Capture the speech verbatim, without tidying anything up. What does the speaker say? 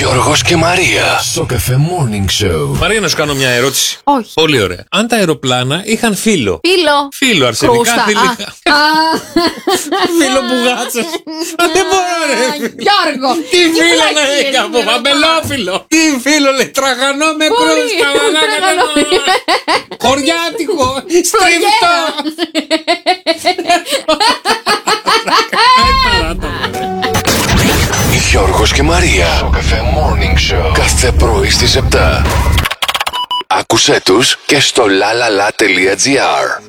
Γιώργος και Μαρία. Σοκαφέ Morning Show. Μαρία, να σου κάνω μια ερώτηση. Όχι. Πολύ ωραία. Αν τα αεροπλάνα είχαν φύλλο. Φίλο. Φύλλο, αρσενικά, Κρούστα. θηλυκά. Φύλλο πουγάτσας. Α, δεν μπορώ, ρε. Γιώργο. Τι φύλλο να έχει από βαμπελόφυλλο. Τι φύλλο λέει, τραγανό με κρούστα. Χωριάτικο, στριφτό. Γιώργος και Μαρία. Σοκαφέ Morning Show. Κάθε πρωί στις επτά. Άκουσέ τους και στο λαλαλα τελεία τζι άρ.